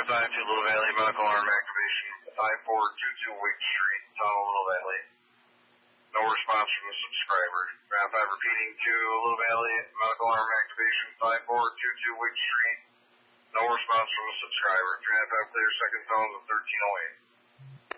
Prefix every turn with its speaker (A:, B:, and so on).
A: 552 Little Valley, medical arm activation, 5422 Wake Street, Tunnel, Little Valley. No response from the subscriber. Ground 5 repeating to Little Valley, medical arm activation, 5422 Wake Street. No response from the subscriber. Ground 5 clear, second zones of 1308.